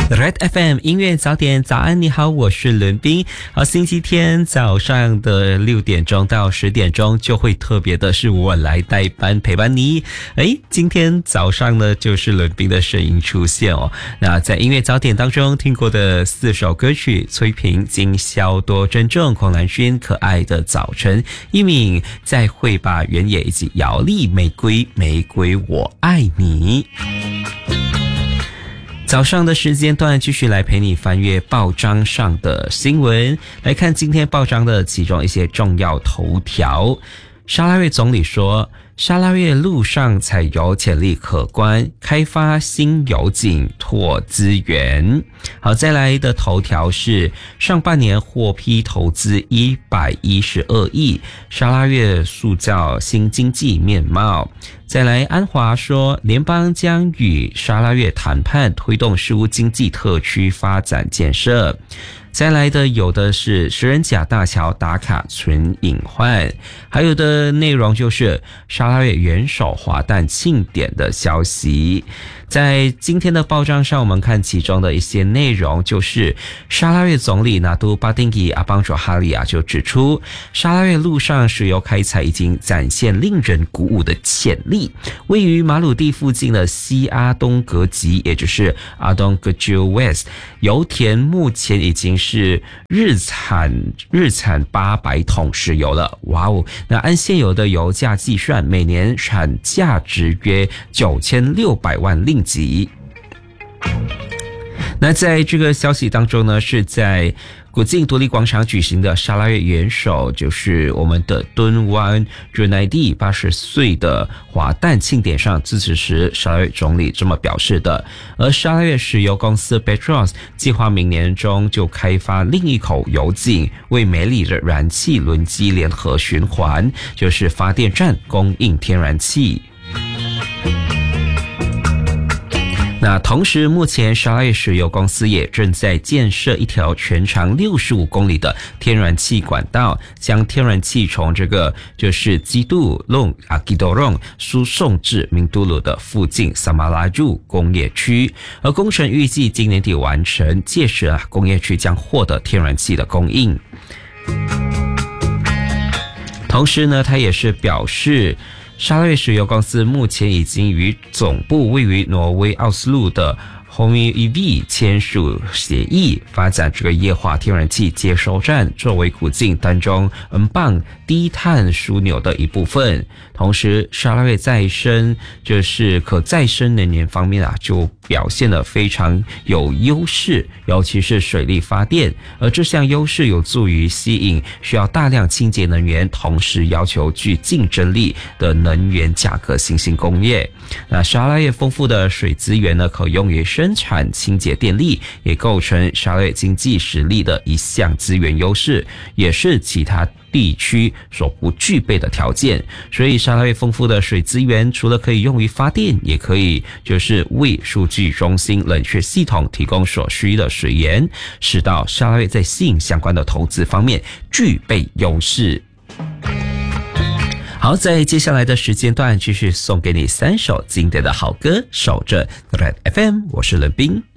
Red FM 音乐早点，早安，你好，我是伦彬。好，星期天早上的6点钟到10点钟就会特别的是我来代班陪伴你。今天早上呢就是伦彬的声音出现哦。那在音乐早点当中听过的4首歌曲，崔萍、今宵多珍重、孔兰勋、可爱的早晨、一敏、再会吧原野以及姚丽、玫瑰玫瑰我爱你。早上的时间段继续来陪你翻阅报章上的新闻，来看今天报章的其中一些重要头条。沙拉越总理说，沙拉越路上采油潜力可观，开发新油井拓资源。好，再来的头条是上半年获批投资112亿，沙拉越塑造新经济面貌。再来，安华说，联邦将与沙拉越谈判，推动事务经济特区发展建设。再来的有的是食人甲大桥打卡存隐患，还有的内容就是沙拉越元首华诞庆典的消息。在今天的报章上，我们看其中的一些内容，就是沙拉越总理纳杜巴丁吉阿邦佐哈利亚就指出，沙拉越路上石油开采已经展现令人鼓舞的潜力。位于马鲁地附近的西阿东格吉，也就是阿东格吉 West 油田，目前已经是日产800桶石油了。哇哦！那按现有的油价计算，每年产价值约9600万令吉。那在这个消息当中呢，是在古晋独立广场举行的沙拉越元首，就是我们的敦湾热乃蒂80岁的华诞庆典上致辞时，沙拉越总理这么表示的。而沙拉越石油公司 Petros 计划明年中就开发另一口油井，为美里的燃气轮机联合循环，就是发电站供应天然气。那同时，目前沙拉越石油公司也正在建设一条全长65公里的天然气管道，将天然气从这个就是基杜隆输送至明都鲁的附近萨马拉入工业区，而工程预计今年底完成，届时工业区将获得天然气的供应。同时呢，他也是表示，沙拉越石油公司目前已经与总部位于挪威奥斯陆的 HOME 签署协议，发展这个液化天然气接收站，作为古晋当中棒低碳枢纽的一部分。同时，沙拉越再生就是可再生能源方面就表现得非常有优势，尤其是水力发电，而这项优势有助于吸引需要大量清洁能源，同时要求具竞争力的能源价格新兴工业。那沙拉越丰富的水资源呢，可用于生产清洁电力，也构成沙拉越经济实力的一项资源优势，也是其他地区所不具备的条件。所以沙拉越丰富的水资源除了可以用于发电，也可以就是为数据中心冷却系统提供所需的水源，使到沙拉越在吸引相关的投资方面具备优势。好，在接下来的时间段继续送给你3首经典的好歌，守着 Red FM， 我是伦彬。